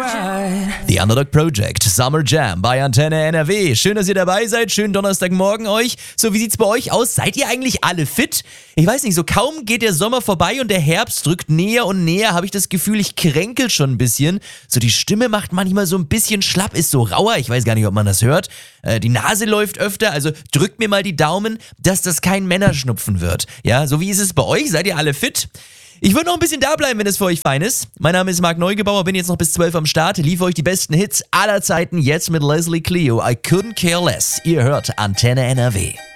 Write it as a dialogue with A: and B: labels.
A: The Underdog Project, Summer Jam bei Antenne NRW. Schön, dass ihr dabei seid. Schönen Donnerstagmorgen euch. So, wie sieht's bei euch aus? Seid ihr eigentlich alle fit? Ich weiß nicht, so kaum geht der Sommer vorbei und der Herbst drückt näher und näher, habe ich das Gefühl, ich kränkel schon ein bisschen. So, die Stimme macht manchmal so ein bisschen schlapp, ist so rauer. Ich weiß gar nicht, ob man das hört. Die Nase läuft öfter, also drückt mir mal die Daumen, dass das kein Männerschnupfen wird. Ja, so wie ist es bei euch? Seid ihr alle fit? Ich würde noch ein bisschen da bleiben, wenn es für euch fein ist. Mein Name ist Marc Neugebauer, bin jetzt noch bis 12 am Start, liefere euch die besten Hits aller Zeiten, jetzt mit Leslie Clio. I couldn't care less. Ihr hört Antenne NRW.